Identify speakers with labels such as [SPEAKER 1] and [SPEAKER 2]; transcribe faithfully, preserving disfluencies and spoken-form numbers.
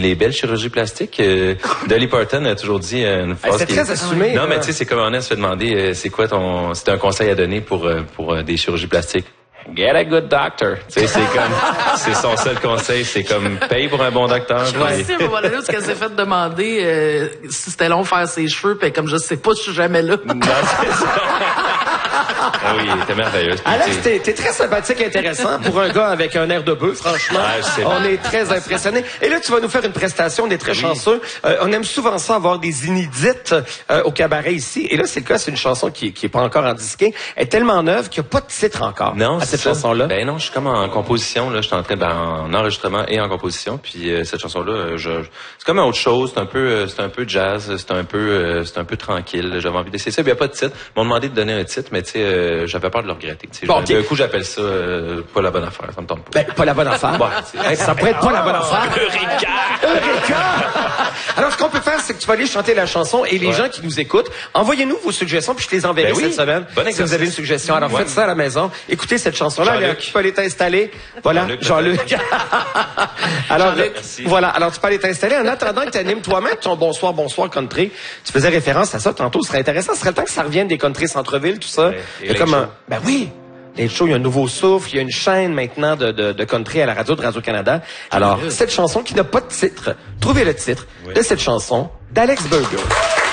[SPEAKER 1] les belles chirurgies plastiques. Euh, Dolly Parton a toujours dit une phrase.
[SPEAKER 2] C'est très assumé.
[SPEAKER 1] Non, mais tu sais, c'est comme on a se fait demander, euh, c'est quoi ton, c'est un conseil à donner pour euh, pour euh, des chirurgies plastiques. Get a good doctor. Tu sais, c'est comme, c'est son seul conseil, c'est comme paye pour un bon docteur.
[SPEAKER 3] Je crois aussi, à un moment donné, parce qu'elle s'est fait demander euh, si c'était long faire ses cheveux, puis comme je sais pas, je suis jamais là.
[SPEAKER 1] Non, c'est ça. Ah oui, il était merveilleuse.
[SPEAKER 2] Alex, t'es, t'es très sympathique et intéressant pour un gars avec un air de bœuf, franchement.
[SPEAKER 1] Ah, je sais
[SPEAKER 2] on
[SPEAKER 1] bien.
[SPEAKER 2] est très impressionnés. Et là, tu vas nous faire une prestation, on est très oui. chanceux. Euh, on aime souvent ça, avoir des inédites euh, au cabaret ici. Et là, c'est le cas, c'est une chanson qui, qui est pas encore en disquée. Elle est tellement neuve qu'il n'y a pas de titre encore
[SPEAKER 1] non,
[SPEAKER 2] à cette
[SPEAKER 1] ça.
[SPEAKER 2] chanson-là.
[SPEAKER 1] Ben non, je suis comme en composition, là. Je suis en train, ben, en enregistrement et en composition. Puis euh, cette chanson-là, euh, je, c'est comme autre chose. C'est un peu, euh, c'est un peu jazz. C'est un peu, euh, c'est un peu tranquille. J'avais envie d'essayer ça. Il n'y a pas de titre. Ils m'ont demandé de donner un titre, mais tu sais, euh, j'avais peur de le regretter. Bon, okay. D'un coup, j'appelle ça euh, pas la bonne affaire. Ça me tombe pas.
[SPEAKER 2] Ben, pas la bonne affaire. Bon, hey, ça pourrait être pas oh, la bonne affaire.
[SPEAKER 1] Eureka!
[SPEAKER 2] Eureka! Alors, ce qu'on peut faire, c'est que tu vas aller chanter la chanson et les ouais. gens qui nous écoutent, envoyez-nous vos suggestions puis je les enverrai ben oui. cette semaine. Bon si vous avez une suggestion. Alors, ouais. faites ça à la maison. Écoutez cette chanson-là. Tu peux aller t'installer. Voilà, Jean-Luc. Jean-Luc. Alors, Jean-Luc, voilà. Alors, tu peux aller t'installer. En attendant que tu animes toi-même ton Bonsoir, Bonsoir Country, tu faisais référence à ça tantôt. Ce serait intéressant. Ce serait le temps que ça revienne des country centre-ville, tout ça. Il y a comme un... Ben oui! Les shows, il y a un nouveau souffle, il y a une chaîne maintenant de, de, de country à la radio de Radio-Canada. Alors, cette chanson qui n'a pas de titre, trouvez le titre oui. de cette chanson d'Alex Burger.